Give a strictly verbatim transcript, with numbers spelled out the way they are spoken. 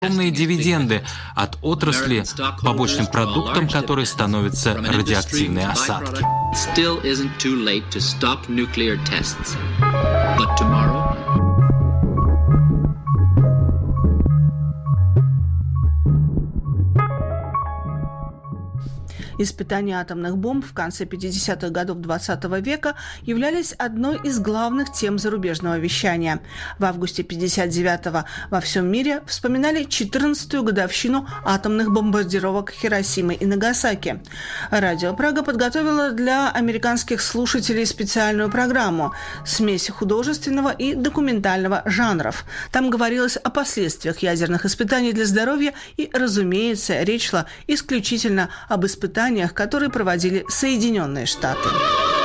огромные дивиденды от отрасли, побочным продуктом которой становятся радиоактивные осадки. Испытания атомных бомб в конце пятидесятых годов двадцатого века являлись одной из главных тем зарубежного вещания. В августе пятьдесят девятого во всем мире вспоминали четырнадцатую годовщину атомных бомбардировок Хиросимы и Нагасаки. Радио Прага подготовила для американских слушателей специальную программу «Смесь художественного и документального жанров». Там говорилось о последствиях ядерных испытаний для здоровья и, разумеется, речь шла исключительно об испытаниях, которые проводили Соединенные Штаты.